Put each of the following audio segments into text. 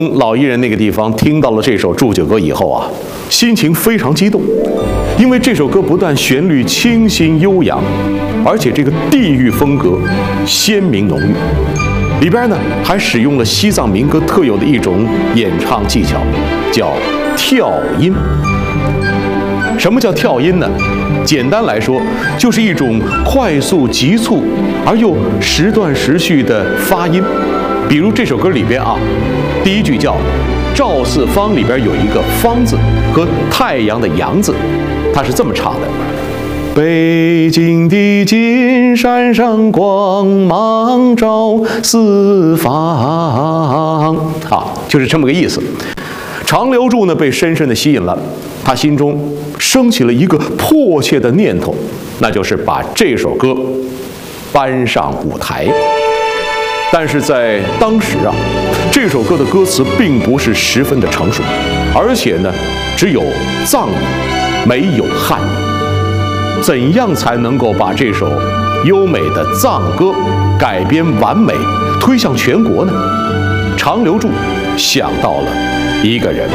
老艺人那个地方听到了这首祝酒歌以后啊，心情非常激动，因为这首歌不但旋律清新悠扬，而且这个地域风格鲜明浓郁，里边呢还使用了西藏民歌特有的一种演唱技巧，叫跳音。什么叫跳音呢？简单来说，就是一种快速急促而又时断时续的发音。比如这首歌里边啊，第一句叫“赵四方”，里边有一个“方”字和太阳的“阳”字，它是这么唱的：北京的金山上光芒照四方啊，就是这么个意思。长留住呢被深深的吸引了，他心中升起了一个迫切的念头，那就是把这首歌搬上舞台。但是在当时啊，这首歌的歌词并不是十分的成熟，而且呢，只有藏语，没有汉语。怎样才能够把这首优美的藏歌改编完美，推向全国呢？长留住想到了一个人。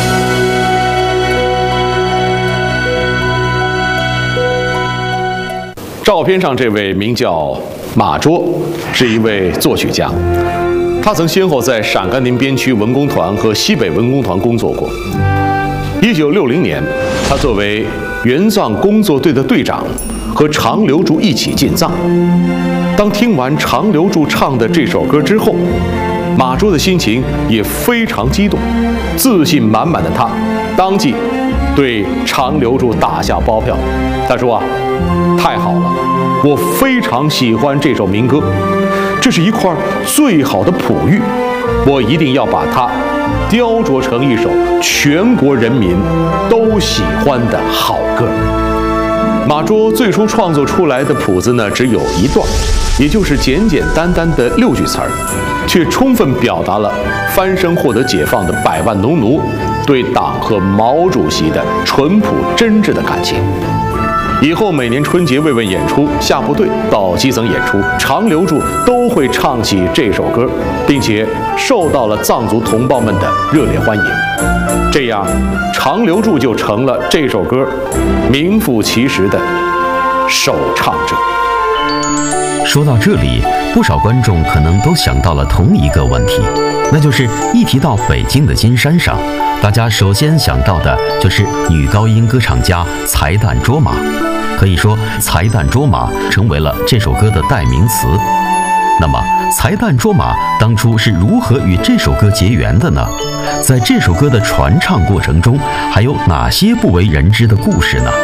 照片上这位名叫马卓，是一位作曲家，他曾先后在陕甘宁边区文工团和西北文工团工作过。1960年，他作为援藏工作队的队长，和长留住一起进藏。当听完长留住唱的这首歌之后，马卓的心情也非常激动，自信满满的他当即对长留住打下包票。他说啊，太好了，我非常喜欢这首民歌，这是一块最好的璞玉，我一定要把它雕琢成一首全国人民都喜欢的好歌。马卓最初创作出来的谱子呢，只有一段，也就是简简单单的6句词儿，却充分表达了翻身获得解放的百万农奴对党和毛主席的淳朴真挚的感情。以后每年春节慰问演出，下部队到基层演出，长留住都会唱起这首歌，并且受到了藏族同胞们的热烈欢迎。这样，长留住就成了这首歌名副其实的首唱者。 说到这里，不少观众可能都想到了同一个问题，那就是一提到北京的金山上，大家首先想到的就是女高音歌唱家才旦卓玛。可以说，才旦卓玛成为了这首歌的代名词。那么，才旦卓玛当初是如何与这首歌结缘的呢？在这首歌的传唱过程中，还有哪些不为人知的故事呢？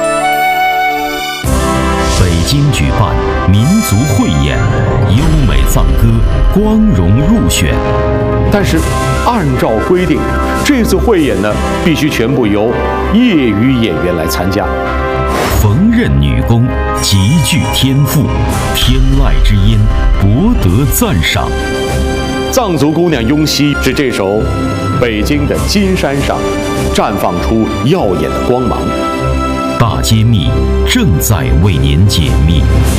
北京举办民族汇演，优美藏歌光荣入选。 但是，按照规定，这次汇演呢，必须全部由业余演员来参加。 缝纫女工极具天赋，天籁之音博得赞赏。 藏族姑娘雍熙是这首《北京的金山上》绽放出耀眼的光芒。 大揭秘正在为您解密。